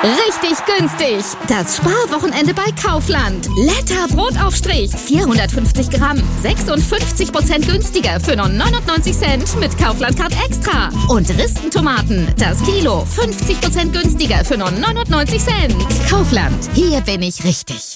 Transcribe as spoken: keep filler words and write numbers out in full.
Richtig günstig. Das Sparwochenende bei Kaufland. Letter Brotaufstrich. vierhundertfünfzig Gramm. sechsundfünfzig Prozent günstiger für nur neunundneunzig Cent mit Kaufland Card Extra. Und Ristentomaten. Das Kilo. fünfzig Prozent günstiger für nur neunundneunzig Cent. Kaufland. Hier bin ich richtig.